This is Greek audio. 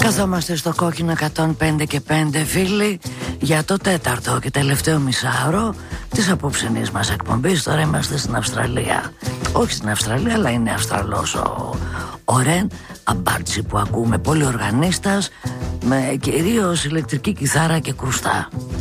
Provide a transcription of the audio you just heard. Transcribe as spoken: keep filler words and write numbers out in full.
Καθόμαστε στο κόκκινο εκατόν πέντε και πέντε, φίλοι, για το τέταρτο και τελευταίο μισάωρο της απόψινής μας εκπομπής. Τώρα είμαστε στην Αυστραλία. Όχι στην Αυστραλία, αλλά είναι Αυστραλός ο, ο Ρεν Αμπάρτσι που ακούμε, πολυοργανίστας με κυρίως ηλεκτρική κιθάρα και κρουστά.